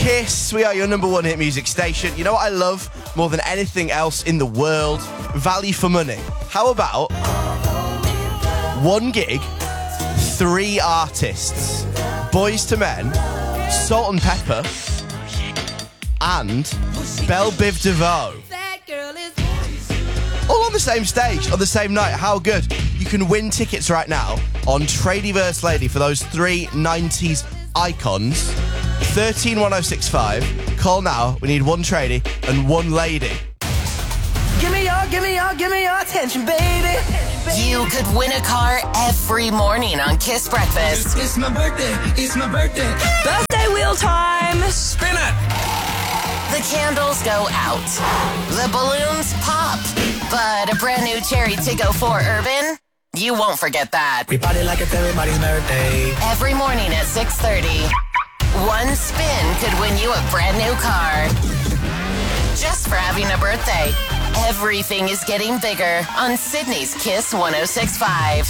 Kiss, we are your number one hit music station. You know what I love more than anything else in the world? Value for money. How about 1 gig, 3 artists, Boyz II Men, Salt and Pepper, and Belle Biv DeVoe. All on the same stage, on the same night. How good? You can win tickets right now on Tradieverse Lady for those 3 90s icons. 131065. Call now. We need 1 tradie and 1 lady. Give me your attention, baby. You could win a car every morning on Kiss Breakfast. It's my birthday. Birthday wheel time. Spin it. The candles go out. The balloons pop. But a brand new Cherry Tiggo 4 Urban? You won't forget that. We party like it's everybody's birthday. Every morning at 6:30. 1 spin could win you a brand new car. Just for having a birthday. Everything is getting bigger on Sydney's Kiss 106.5.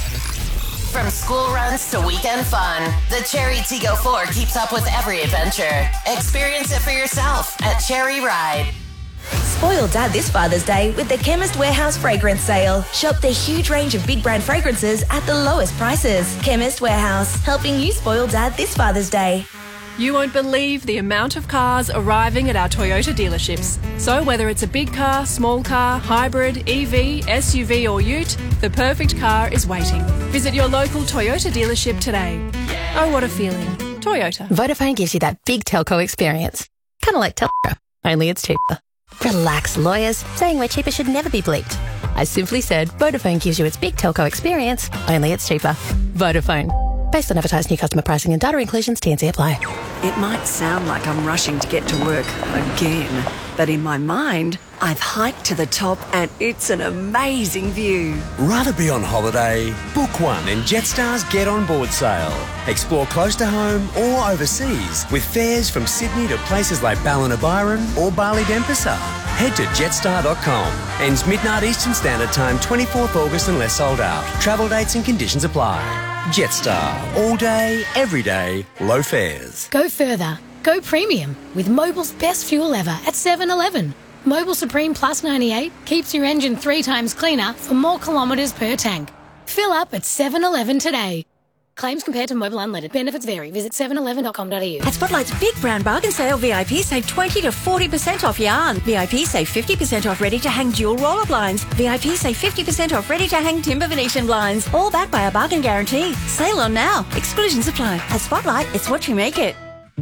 From school runs to weekend fun, the Cherry Tiggo 4 keeps up with every adventure. Experience it for yourself at Cherry Ride. Spoil Dad this Father's Day with the Chemist Warehouse Fragrance Sale. Shop the huge range of big brand fragrances at the lowest prices. Chemist Warehouse, helping you spoil Dad this Father's Day. You won't believe the amount of cars arriving at our Toyota dealerships. So whether it's a big car, small car, hybrid, EV, SUV or ute, the perfect car is waiting. Visit your local Toyota dealership today. Oh, what a feeling. Toyota. Vodafone gives you that big telco experience. Kind of like telco, only it's cheaper. Relax, lawyers. Saying we're cheaper should never be bleeped. I simply said Vodafone gives you its big telco experience, only it's cheaper. Vodafone. Based on advertised new customer pricing and data inclusions, TNC apply. It might sound like I'm rushing to get to work again, but in my mind, I've hiked to the top and it's an amazing view. Rather be on holiday? Book one in Jetstar's Get On Board sale. Explore close to home or overseas with fares from Sydney to places like Ballina Byron or Bali Denpasar. Head to jetstar.com. Ends midnight Eastern Standard Time, 24th August unless sold out. Travel dates and conditions apply. Jetstar. All day, every day, low fares. Go further. Go premium with Mobil's best fuel ever at 7-Eleven. Mobil Supreme Plus 98 keeps your engine 3 times cleaner for more kilometres per tank. Fill up at 7-Eleven today. Claims compared to Mobil Unleaded. Benefits vary. Visit 711.com.au. At Spotlight's Big Brand Bargain Sale, VIP save 20 to 40% off yarn. VIP save 50% off ready-to-hang dual roller blinds. VIP save 50% off ready-to-hang timber Venetian blinds. All backed by a bargain guarantee. Sale on now. Exclusions apply. At Spotlight, it's what you make it.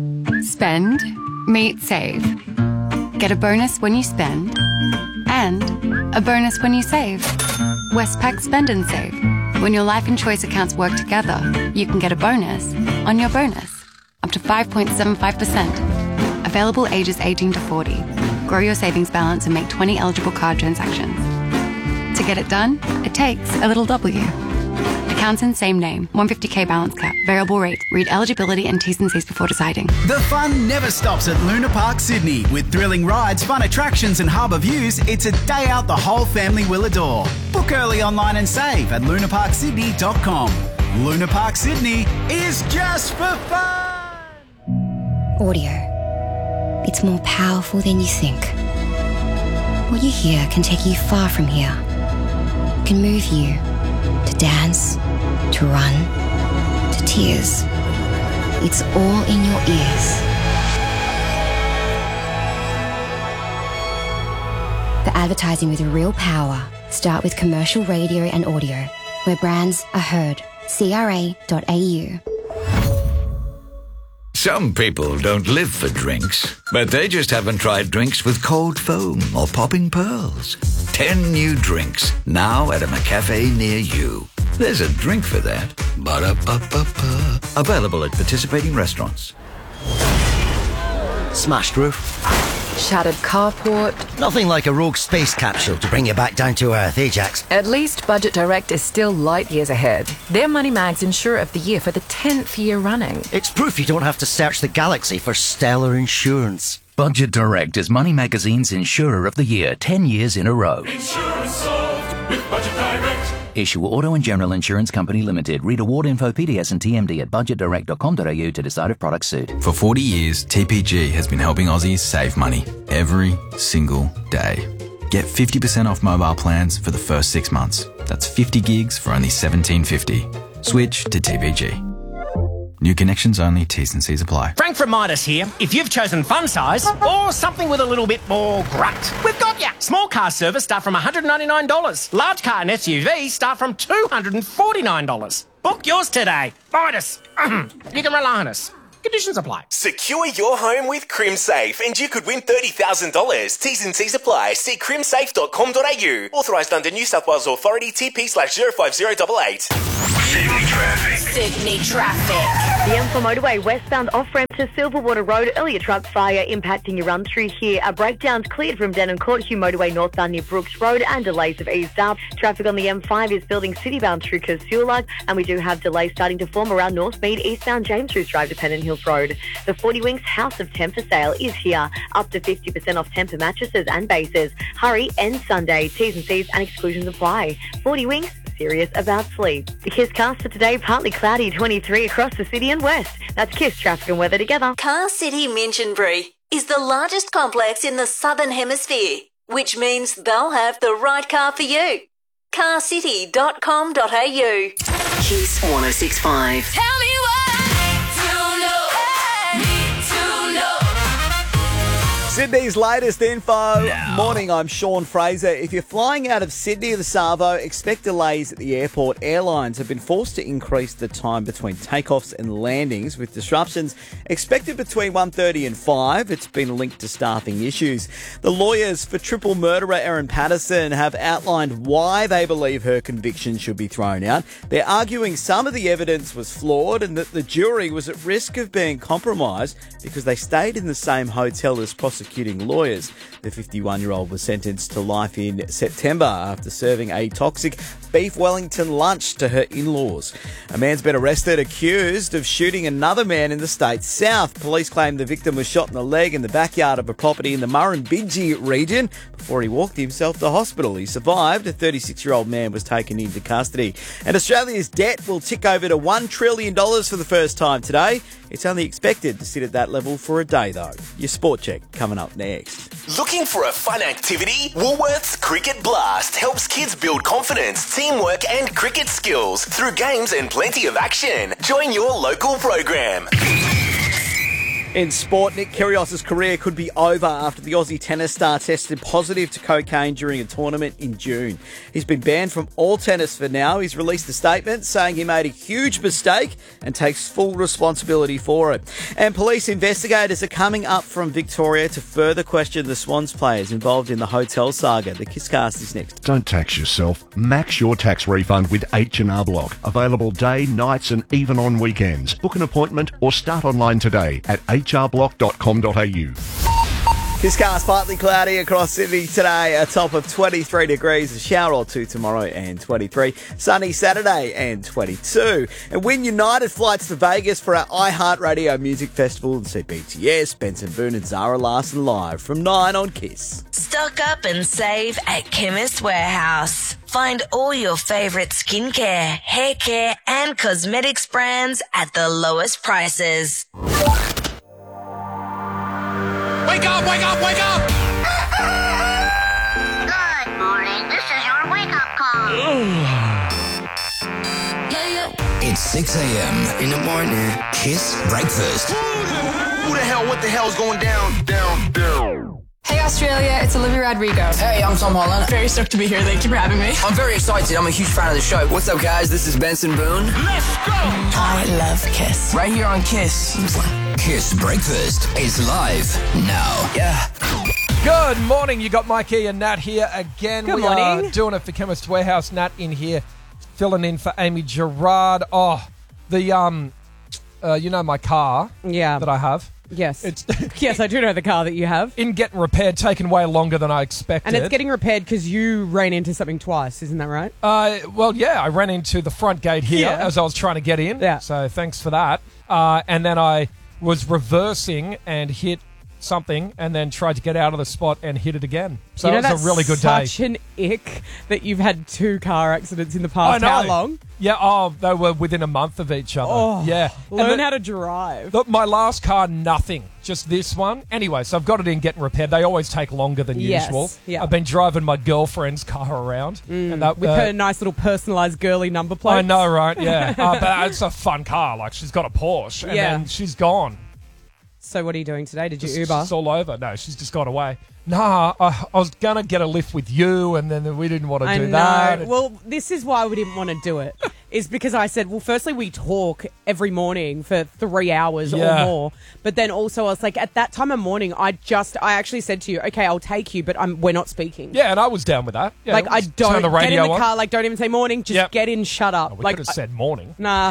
Spend, meet, save. Get a bonus when you spend, and a bonus when you save. Westpac Spend and Save. When your life and choice accounts work together, you can get a bonus on your bonus, up to 5.75%. Available ages 18 to 40. Grow your savings balance and make 20 eligible card transactions. To get it done, it takes a little W. Accounts in same name, 150k balance cap, variable rate. Read eligibility and T's and C's before deciding. The fun never stops at Luna Park Sydney. With thrilling rides, fun attractions and harbour views, it's a day out the whole family will adore. Book early online and save at lunaparksydney.com. Luna Park Sydney is just for fun. Audio. It's more powerful than you think. What you hear can take you far from here. It can move you to dance, to run, to tears. It's all in your ears. The advertising with real power. Start with commercial radio and audio, where brands are heard. CRA.au. Some people don't live for drinks, but they just haven't tried drinks with cold foam or popping pearls. 10 new drinks, now at a McCafe near you. There's a drink for that. Ba-da-ba-ba-ba. Available at participating restaurants. Smashed roof. Shattered carport. Nothing like a rogue space capsule to bring you back down to earth, Ajax. At least Budget Direct is still light years ahead. They're Money Mag's Insurer of the Year for the 10th year running. It's proof you don't have to search the galaxy for stellar insurance. Budget Direct is Money Magazine's Insurer of the Year 10 years in a row. Insurance solved with Budget Direct. Issuer Auto and General Insurance Company Limited. Read award info, PDS and TMD at budgetdirect.com.au to decide if products suit. For 40 years, TPG has been helping Aussies save money every single day. Get 50% off mobile plans for the first 6 months. That's 50 gigs for only $17.50. Switch to TPG. New connections only, T's and C's apply. Frank from Midas here. If you've chosen fun size or something with a little bit more grunt, we've got ya. Small car service start from $199. Large car and SUV start from $249. Book yours today. Midas. You can rely on us. Conditions apply. Secure your home with CrimSafe and you could win $30,000. T's and C's apply. See crimsafe.com.au. Authorised under New South Wales Authority TP/05088. Sydney traffic. The M4 motorway westbound off-ramp to Silverwater Road. Earlier truck fire impacting your run-through here. Breakdowns cleared from Denham Court, Hugh motorway northbound near Brooks Road, and delays have eased up. Traffic on the M5 is building citybound through Casula, and we do have delays starting to form around Northmead, eastbound James Roos Drive to Pennant Hills Road. The 40 Winks House of Tempur sale is here. Up to 50% off Tempur mattresses and bases. Hurry, end Sunday. T's and C's and exclusions apply. 40 Winks, serious about sleep. The KISS cast for today, partly cloudy, 23 across the city and west. That's KISS traffic and weather together. Car City Minchinbury is the largest complex in the Southern Hemisphere, which means they'll have the right car for you. carcity.com.au. KISS 106.5. Tell me Sydney's latest info. Morning, I'm Sean Fraser. If you're flying out of Sydney or the Savo, expect delays at the airport. Airlines have been forced to increase the time between takeoffs and landings, with disruptions expected between 1:30 and 5. It's been linked to staffing issues. The lawyers for triple murderer Erin Patterson have outlined why they believe her conviction should be thrown out. They're arguing some of the evidence was flawed and that the jury was at risk of being compromised because they stayed in the same hotel as prosecuting lawyers. The 51-year-old was sentenced to life in September after serving a toxic beef Wellington lunch to her in-laws. A man's been arrested accused of shooting another man in the state's south. Police claim the victim was shot in the leg in the backyard of a property in the Murrumbidgee region before he walked himself to hospital. He survived. A 36-year-old man was taken into custody. And Australia's debt will tick over to $1 trillion for the first time today. It's only expected to sit at that level for a day, though. Your sport check coming up next. Looking for a fun activity? Woolworths Cricket Blast helps kids build confidence, teamwork and cricket skills through games and plenty of action. Join your local program. In sport, Nick Kyrgios' career could be over after the Aussie tennis star tested positive to cocaine during a tournament in June. He's been banned from all tennis for now. He's released a statement saying he made a huge mistake and takes full responsibility for it. And police investigators are coming up from Victoria to further question the Swans players involved in the hotel saga. The Kisscast is next. Don't tax yourself. Max your tax refund with H&R Block. Available day, nights and even on weekends. Book an appointment or start online today at hrblock.com.au. Kisscast partly cloudy across Sydney today, a top of 23 degrees, a shower or two tomorrow and 23, sunny Saturday and 22. And win United flights to Vegas for our iHeartRadio Music Festival and see BTS, Benson Boone and Zara Larsson live from 9 on Kiss. Stock up and save at Chemist Warehouse. Find all your favourite skincare, hair care and cosmetics brands at the lowest prices. Wake up, wake up, wake up! Good morning. This is your wake-up call. It's 6 a.m. in the morning. Kiss Breakfast. Who the hell, what the hell's going down? Hey Australia, it's Olivia Rodrigo. Hey, I'm Tom Holland. Very stoked to be here. Thank you for having me. I'm very excited. I'm a huge fan of the show. What's up, guys? This is Benson Boone. Let's go! I love Kiss. Right here on Kiss. Kiss Breakfast is live now. Yeah. Good morning. You got Mikey and Nat here again. Good we morning. are doing it for Chemist Warehouse. Nat in here, filling in for Amy Gerard. Oh, the you know my car. Yeah. That I have. Yes. Yes, I do know the car that you have. In getting repaired, taken way longer than I expected. And it's getting repaired because you ran into something twice, isn't that right? Well, yeah, I ran into the front gate here as I was trying to get in. Yeah. So thanks for that. And then I was reversing and hit something and then tried to get out of the spot and hit it again. So You know, it was a really good day. That's such an ick that you've had 2 car accidents in the past. I know. How long? Yeah, they were within a month of each other. Oh, yeah. Learn how to drive. My last car, nothing. Just this one. Anyway, so I've got it in getting repaired. They always take longer than usual. Yeah. I've been driving my girlfriend's car around. And that, With her nice little personalised girly number plate. I know, right? Yeah. But it's a fun car. Like, she's got a Porsche. And Yeah. then she's gone. So what are you doing today? Did you Uber? It's all over. No, she's just gone away. Nah, I was going to get a lift with you, and then we didn't want to do that. Well, this is why we didn't want to do it. Is because I said, well, firstly, we talk every morning for 3 hours or more. But then also I was like, at that time of morning, I actually said to you, okay, I'll take you, but we're not speaking. Yeah, and I was down with that. Yeah, like, I don't turn the get radio in the on. car, like, don't even say morning, just get in, shut up. We like, could have said morning. Nah,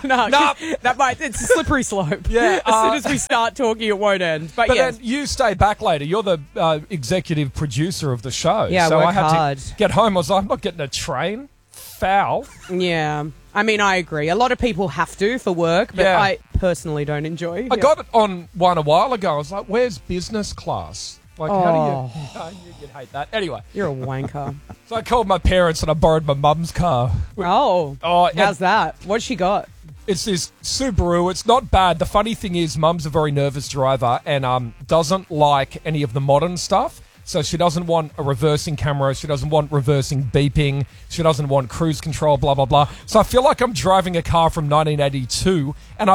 it's a slippery slope. Yeah, as soon as we start talking, it won't end. But yes. Then you stay back later. You're the executive producer of the show. Yeah, so work I had hard. to get home. I was like, I'm not getting a train. Foul. Yeah. I mean, I agree. A lot of people have to for work, but Yeah. I personally don't enjoy. I got it on one a while ago. I was like, where's business class? Like, how do you... You'd hate that. Anyway. You're a wanker. So I called my parents and I borrowed my mum's car. How's that? What's she got? It's this Subaru. It's not bad. The funny thing is, mum's a very nervous driver and doesn't like any of the modern stuff. So she doesn't want a reversing camera. She doesn't want reversing beeping. She doesn't want cruise control, blah, blah, blah. So I feel like I'm driving a car from 1982 and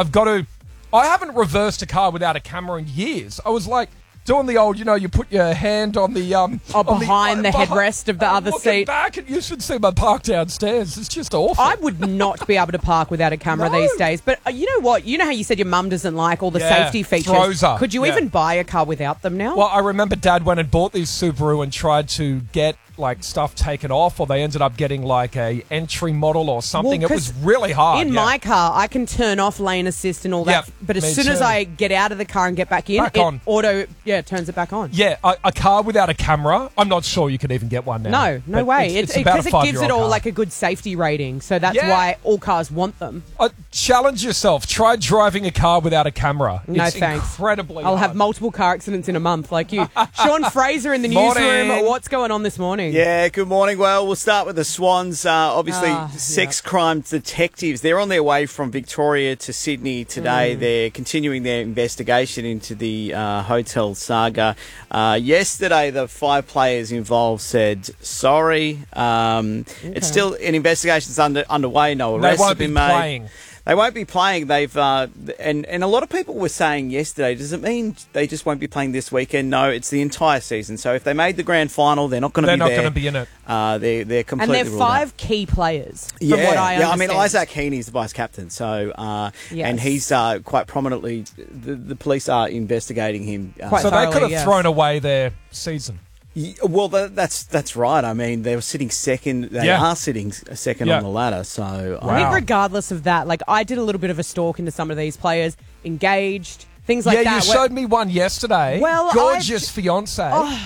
I haven't reversed a car without a camera in years. I was like doing the old, you put your hand on the... behind the headrest of the other seat. Back and you should see my park downstairs. It's just awful. I would not be able to park without a camera these days. But you know what? You know how you said your mum doesn't like all the safety features? Throws her. Could you Yeah. even buy a car without them now? Well, I remember Dad went and bought these Subaru and tried to get like stuff taken off, or they ended up getting like a entry model or something. Well, it was really hard. In my car, I can turn off lane assist and all that. Yep, but as me soon as too. I get out of the car and get back in, Back on. turns it back on. Yeah, a car without a camera, I'm not sure you could even get one now. No But way. It's about Because a it gives 5-year-old it all car. like a good safety rating. So that's Yeah. why all cars want them. Challenge yourself. Try driving a car without a camera. No it's thanks. incredibly I'll hard. have multiple car accidents in a month like you. Sean Fraser in the Morning. newsroom. What's going on this morning? Yeah, good morning. Well, we'll start with the Swans. Obviously, sex crime detectives. They're on their way from Victoria to Sydney today. They're continuing their investigation into the hotel saga. Yesterday, the 5 players involved said sorry. It's still an investigation's underway. No They arrests won't have been be made. playing. They won't be playing. They've and a lot of people were saying yesterday, does it mean they just won't be playing this weekend? No, it's the entire season. So if they made the grand final, they're not going to be there. They're not going to be in it. They're completely And they're ruled out. 5 key players, from Yeah, what I understand. I mean, Isaac Heaney's the vice captain, so and he's quite prominently. The police are investigating him. So they could have thrown away their season. Well, that's right. I mean, they were sitting second. They are sitting second on the ladder. So I think regardless of that, like I did a little bit of a stalk into some of these players, engaged, things like that. Yeah, you showed me one yesterday. Well, gorgeous fiance.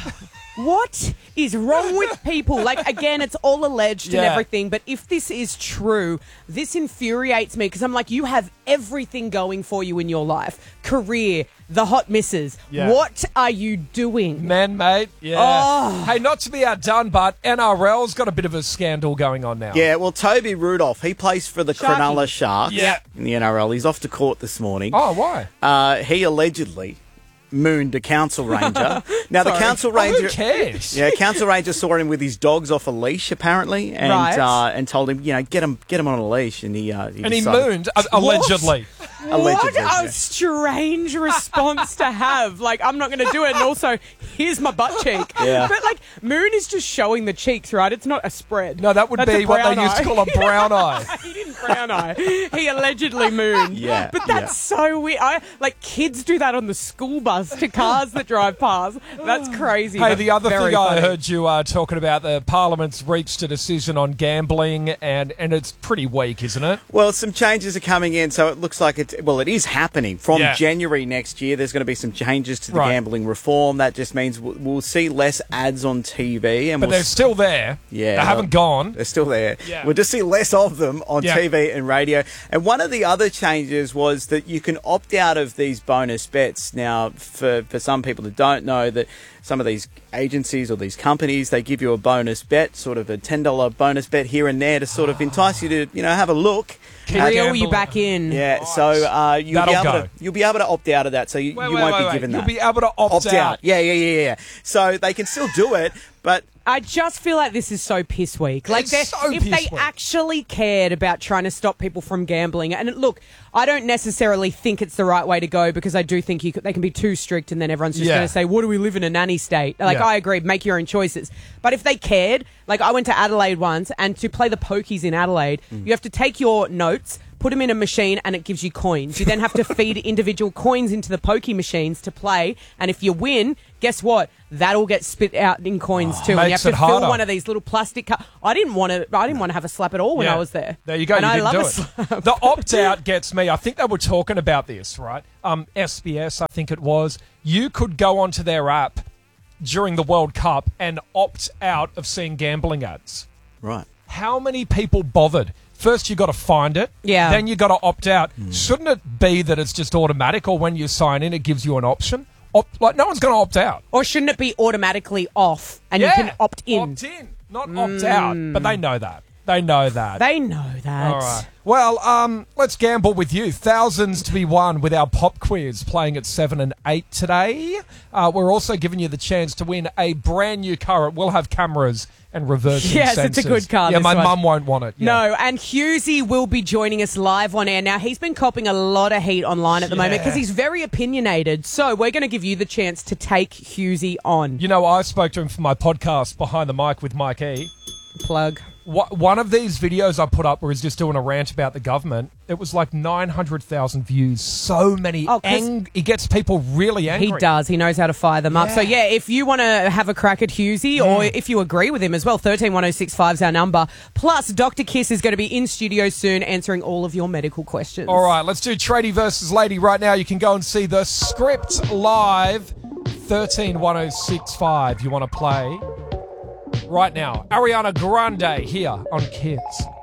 What is wrong with people? Like, again, it's all alleged and Yeah. everything, but if this is true, this infuriates me because I'm like, you have everything going for you in your life. Career, the hot misses. Yeah. What are you doing? Man, mate. Yeah. Oh. Hey, not to be outdone, but NRL's got a bit of a scandal going on now. yeah, well, Toby Rudolph, he plays for the Sharky. Cronulla Sharks Yeah. in the NRL. He's off to court this morning. Oh, why? He allegedly mooned a council ranger. Now, the council ranger... who cares? Yeah, council ranger saw him with his dogs off a leash, apparently, and Right. and told him, get him on a leash, and he And he decided- mooned, allegedly. Allegedly, What a yeah. strange response to have. Like, I'm not going to do it. And also, here's my butt cheek. Yeah. But, like, moon is just showing the cheeks, right? It's not a spread. No, that would That's be a what they brown used to eye. call a brown eye. He didn't brown eye. He allegedly mooned. Yeah, But that's so weird. Like, kids do that on the school bus to cars that drive past. That's crazy. Hey, but the other very thing I funny. heard you talking about, the Parliament's reached a decision on gambling, and it's pretty weak, isn't it? Well, some changes are coming in, so it looks like it is happening. From Yeah. January next year, there's going to be some changes to the Right. gambling reform. That just means we'll see less ads on TV. And But they're still there. Yeah, They haven't gone. They're still there. Yeah. We'll just see less of them on Yeah. TV and radio. And one of the other changes was that you can opt out of these bonus bets. Now, for some people that don't know, that some of these agencies or these companies, they give you a bonus bet, sort of a $10 bonus bet here and there to sort of entice you to, have a look. Reel you back in. Yeah, so you'll be able to opt out of that, so you won't be given that. You'll be able to opt out. Yeah. So they can still do it, but I just feel like this is so piss weak. Like, if they actually cared about trying to stop people from gambling, and look, I don't necessarily think it's the right way to go, because I do think they can be too strict, and then everyone's just going to say, "What do we live in a nanny state?" Like, I agree, make your own choices. But if they cared, like I went to Adelaide once, and to play the pokies in Adelaide, you have to take your notes, put them in a machine, and it gives you coins. You then have to feed individual coins into the pokey machines to play, and if you win, guess what? That'll get spit out in coins too, and you have to fill one of these little plastic cups. I didn't want to have a slap at all when I was there. There you go. And you I didn't love do a it. slap. The opt-out gets me. I think they were talking about this, right? SBS, I think it was. You could go onto their app during the World Cup and opt out of seeing gambling ads. Right. How many people bothered? First, you got to find it. Yeah. Then you got to opt out. Shouldn't it be that it's just automatic, or when you sign in, it gives you an option? Like, no one's going to opt out. Or shouldn't it be automatically off and you can opt in? Opt in, not opt out. But they know that. They know that. They know that. All right. Well, let's gamble with you. Thousands to be won with our pop quiz playing at 7 and 8 today. We're also giving you the chance to win a brand new car. It will have cameras and reversing Yes, sensors. it's a good car. Yeah, this my one. mum won't want it. Yeah. No, and Hughesy will be joining us live on air. Now, he's been copping a lot of heat online at the moment because he's very opinionated. So we're going to give you the chance to take Hughesy on. You know, I spoke to him for my podcast, Behind the Mic with Mike E. Plug. One of these videos I put up where he's just doing a rant about the government, it was like 900,000 views. So many. He gets people really angry. He does. He knows how to fire them up. So, if you want to have a crack at Hughesy, or if you agree with him as well, 131065 is our number. Plus, Dr. Kiss is going to be in studio soon answering all of your medical questions. All right, let's do Tradie versus Lady right now. You can go and see the script live, 131065. You want to play? Right now, Ariana Grande here on Kids.